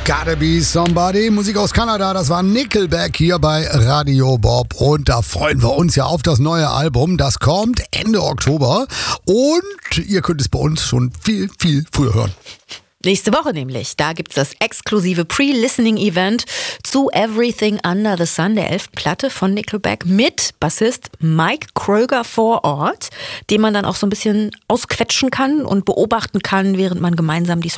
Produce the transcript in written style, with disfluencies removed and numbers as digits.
Gotta Be Somebody, Musik aus Kanada, das war Nickelback hier bei Radio Bob und da freuen wir uns ja auf das neue Album, das kommt Ende Oktober und ihr könnt es bei uns schon viel, viel früher hören. Nächste Woche nämlich, da gibt's das exklusive Pre-Listening-Event zu Everything Under the Sun, der 11. Platte von Nickelback mit Bassist Mike Kröger vor Ort, den man dann auch so ein bisschen ausquetschen kann und beobachten kann, während man gemeinsam die